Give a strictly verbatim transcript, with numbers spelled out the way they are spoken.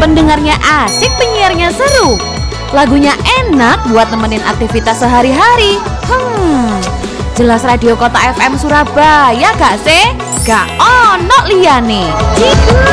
Pendengarnya asik, penyiarnya seru, lagunya enak buat nemenin aktivitas sehari-hari. Hmm, jelas Radio Kota F M Surabaya gak sih? Gak ono liyane.